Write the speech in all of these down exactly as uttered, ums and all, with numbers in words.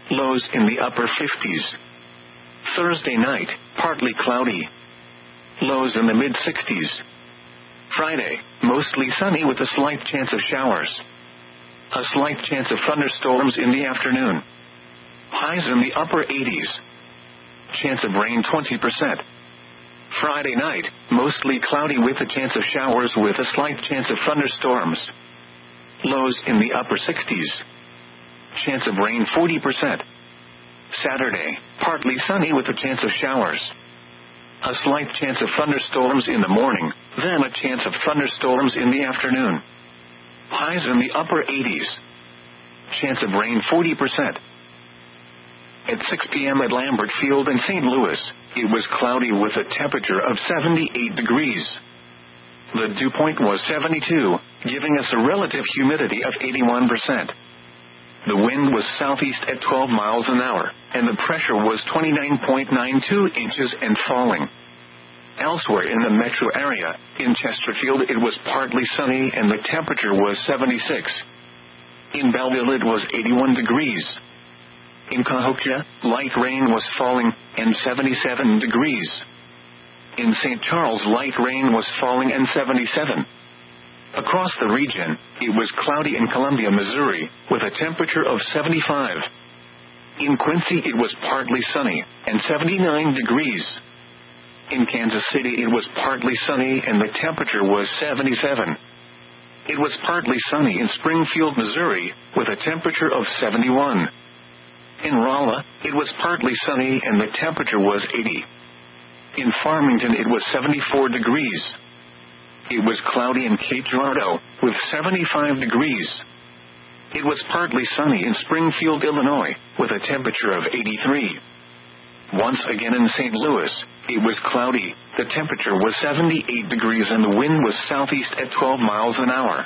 Lows in the upper fifties. Thursday night, partly cloudy. Lows in the mid-sixties. Friday, mostly sunny with a slight chance of showers. A slight chance of thunderstorms in the afternoon. Highs in the upper eighties. Chance of rain twenty percent. Friday night, mostly cloudy with a chance of showers with a slight chance of thunderstorms. Lows in the upper sixties. Chance of rain forty percent. Saturday, partly sunny with a chance of showers. A slight chance of thunderstorms in the morning, then a chance of thunderstorms in the afternoon. Highs in the upper eighties. Chance of rain forty percent. At six p.m. at Lambert Field in Saint Louis, it was cloudy with a temperature of seventy-eight degrees. The dew point was seventy-two, giving us a relative humidity of eighty-one percent. The wind was southeast at twelve miles an hour, and the pressure was twenty-nine point nine two inches and falling. Elsewhere in the metro area, in Chesterfield it was partly sunny and the temperature was seventy-six. In Belleville it was eighty-one degrees. In Cahokia, light rain was falling, and seventy-seven degrees. In Saint Charles light rain was falling and seventy-seven. Across the region, it was cloudy in Columbia, Missouri, with a temperature of seventy-five. In Quincy it was partly sunny, and seventy-nine degrees. In Kansas City it was partly sunny and the temperature was seventy-seven. It was partly sunny in Springfield, Missouri, with a temperature of seventy-one. In Rolla, it was partly sunny and the temperature was eighty. In Farmington it was seventy-four degrees. It was cloudy in Cape Girardeau, with seventy-five degrees. It was partly sunny in Springfield, Illinois, with a temperature of eighty-three. Once again in Saint Louis, it was cloudy, the temperature was seventy-eight degrees and the wind was southeast at twelve miles an hour.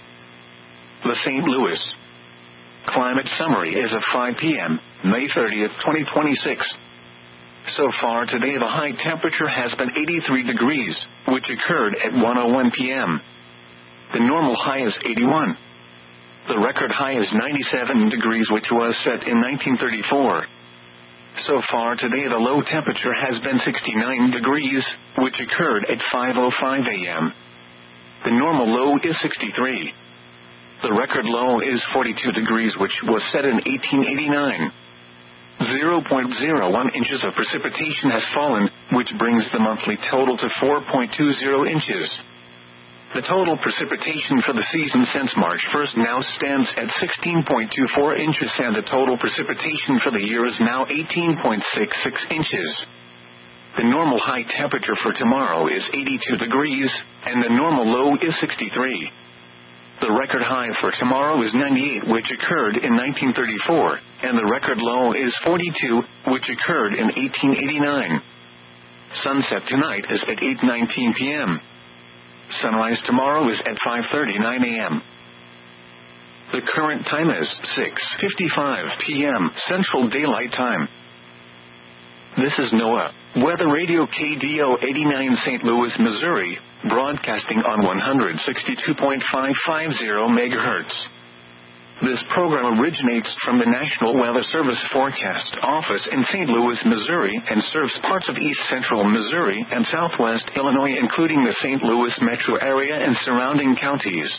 The Saint Louis Climate Summary is of five p.m., May thirtieth, twenty twenty-six. So far today the high temperature has been eighty-three degrees, which occurred at one oh one p.m. The normal high is eighty-one. The record high is ninety-seven degrees, which was set in nineteen thirty-four. So far today the low temperature has been sixty-nine degrees, which occurred at five oh five a.m. The normal low is sixty-three. The record low is forty-two degrees, which was set in eighteen eighty-nine. zero point zero one inches of precipitation has fallen, which brings the monthly total to four point two zero inches. The total precipitation for the season since March first now stands at sixteen point two four inches, and the total precipitation for the year is now eighteen point six six inches. The normal high temperature for tomorrow is eighty-two degrees, and the normal low is sixty-three. The record high for tomorrow is ninety-eight, which occurred in nineteen thirty-four, and the record low is forty-two, which occurred in eighteen eighty-nine. Sunset tonight is at eight nineteen p.m. Sunrise tomorrow is at five thirty-nine a.m. The current time is six fifty-five p.m. Central Daylight Time. This is NOAA Weather Radio K D O eighty-nine Saint Louis, Missouri, broadcasting on one sixty-two point five five zero megahertz. This program originates from the National Weather Service Forecast Office in Saint Louis, Missouri, and serves parts of east central Missouri and southwest Illinois, including the Saint Louis metro area and surrounding counties.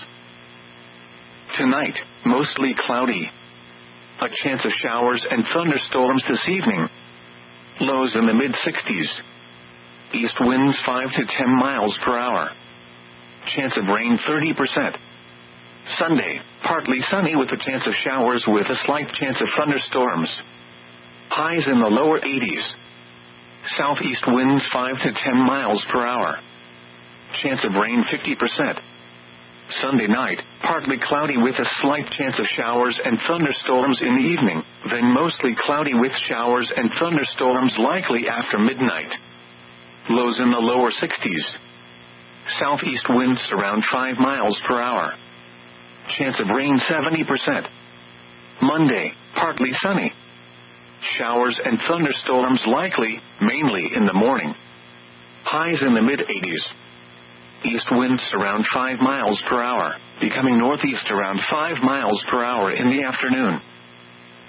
Tonight, mostly cloudy. A chance of showers and thunderstorms this evening. Lows in the mid-sixties. East winds five to ten miles per hour. Chance of rain thirty percent. Sunday, partly sunny with a chance of showers with a slight chance of thunderstorms. Highs in the lower eighties. Southeast winds five to ten miles per hour. Chance of rain fifty percent. Sunday night, partly cloudy with a slight chance of showers and thunderstorms in the evening, then mostly cloudy with showers and thunderstorms likely after midnight. Lows in the lower sixties. Southeast winds around five miles per hour. Chance of rain seventy percent. Monday, partly sunny. Showers and thunderstorms likely, mainly in the morning. Highs in the mid-eighties. East winds around five miles per hour, becoming northeast around five miles per hour in the afternoon.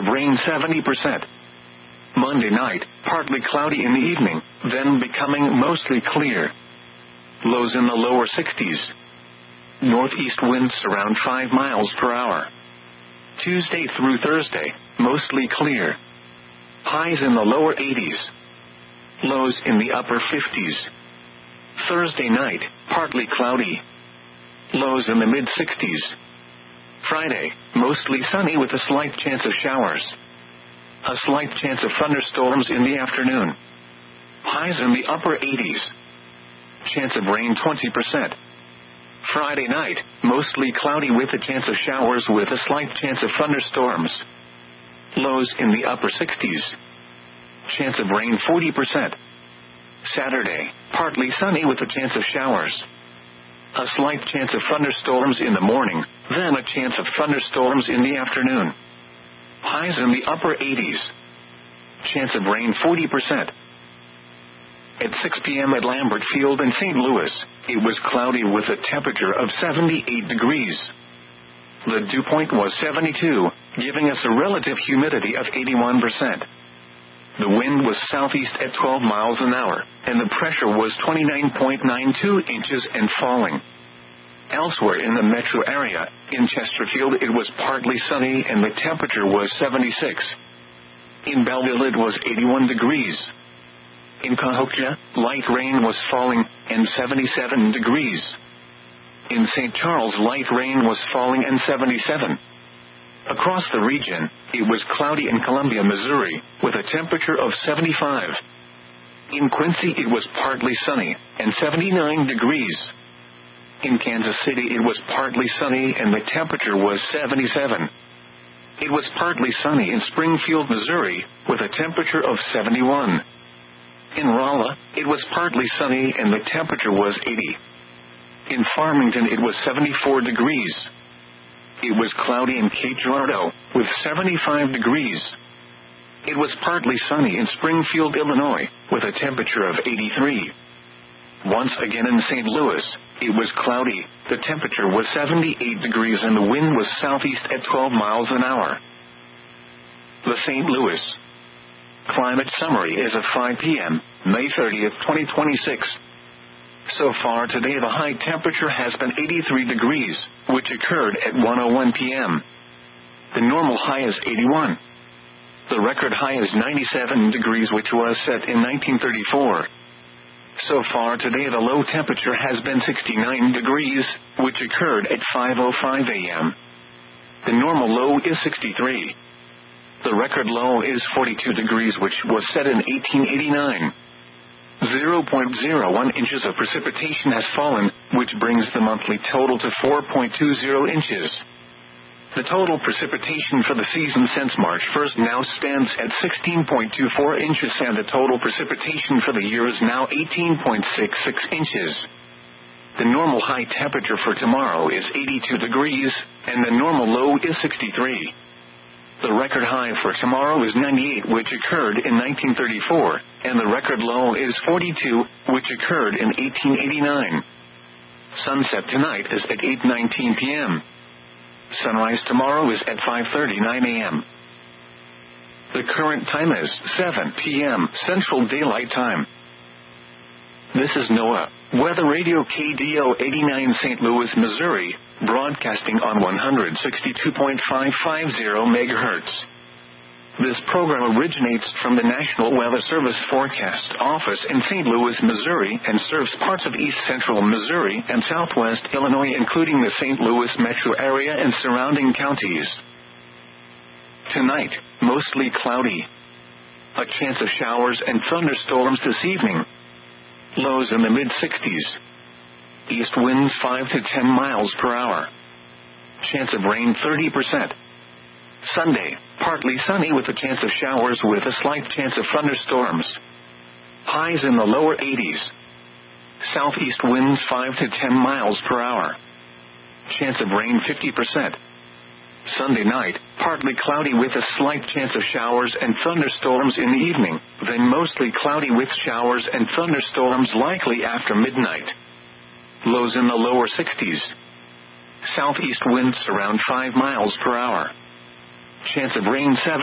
of rain seventy percent. Monday night, partly cloudy in the evening, then becoming mostly clear. Lows in the lower sixties. Northeast winds around five miles per hour. Tuesday through Thursday, mostly clear. Highs in the lower eighties. Lows in the upper fifties. Thursday night, partly cloudy. Lows in the mid-sixties. Friday, mostly sunny with a slight chance of showers. A slight chance of thunderstorms in the afternoon. Highs in the upper eighties. Chance of rain twenty percent. Friday night, mostly cloudy with a chance of showers with a slight chance of thunderstorms. Lows in the upper sixties. Chance of rain forty percent. Saturday, partly sunny with a chance of showers. A slight chance of thunderstorms in the morning, then a chance of thunderstorms in the afternoon. Highs in the upper eighties. Chance of rain forty percent. At six p.m. at Lambert Field in Saint Louis, it was cloudy with a temperature of seventy-eight degrees. The dew point was seventy-two, giving us a relative humidity of eighty-one percent. The wind was southeast at twelve miles an hour, and the pressure was twenty-nine point nine two inches and falling. Elsewhere in the metro area, in Chesterfield it was partly sunny and the temperature was seventy-six. In Belleville it was eighty-one degrees. In Cahokia, light rain was falling, and seventy-seven degrees. In Saint Charles light rain was falling and seventy-seven. Across the region, it was cloudy in Columbia, Missouri, with a temperature of seventy-five. In Quincy it was partly sunny, and seventy-nine degrees. In Kansas City it was partly sunny and the temperature was seventy-seven. It was partly sunny in Springfield, Missouri, with a temperature of seventy-one. In Rolla, it was partly sunny and the temperature was eighty. In Farmington it was seventy-four degrees. It was cloudy in Cape Girardeau, with seventy-five degrees. It was partly sunny in Springfield, Illinois, with a temperature of eighty-three. Once again in Saint Louis, it was cloudy, the temperature was seventy-eight degrees and the wind was southeast at twelve miles an hour. The Saint Louis Climate Summary is at five p.m., May thirtieth, twenty twenty-six. So far today the high temperature has been eighty-three degrees, which occurred at one oh one p.m. The normal high is eighty-one. The record high is ninety-seven degrees, which was set in nineteen thirty-four. So far today the low temperature has been sixty-nine degrees, which occurred at five oh five a.m. The normal low is sixty-three. The record low is forty-two degrees, which was set in eighteen eighty-nine. zero point zero one inches of precipitation has fallen, which brings the monthly total to four point two zero inches. The total precipitation for the season since March first now stands at sixteen point two four inches, and the total precipitation for the year is now eighteen point six six inches. The normal high temperature for tomorrow is eighty-two degrees, and the normal low is sixty-three. The record high for tomorrow is ninety-eight, which occurred in nineteen thirty-four, and the record low is forty-two, which occurred in eighteen eighty-nine. Sunset tonight is at eight nineteen p.m. Sunrise tomorrow is at five thirty-nine a.m. The current time is seven p.m. Central Daylight Time. This is NOAA Weather Radio K D O eighty-nine Saint Louis, Missouri, broadcasting on one sixty-two point five five zero megahertz. This program originates from the National Weather Service Forecast Office in Saint Louis, Missouri, and serves parts of east central Missouri and southwest Illinois, including the Saint Louis metro area and surrounding counties. Tonight, mostly cloudy. A chance of showers and thunderstorms this evening. Lows in the mid-sixties. East winds five to ten miles per hour. Chance of rain thirty percent. Sunday, partly sunny with a chance of showers with a slight chance of thunderstorms. Highs in the lower eighties. Southeast winds five to ten miles per hour. Chance of rain fifty percent. Sunday night, partly cloudy with a slight chance of showers and thunderstorms in the evening, then mostly cloudy with showers and thunderstorms likely after midnight. Lows in the lower sixties. Southeast winds around five miles per hour. Chance of rain seven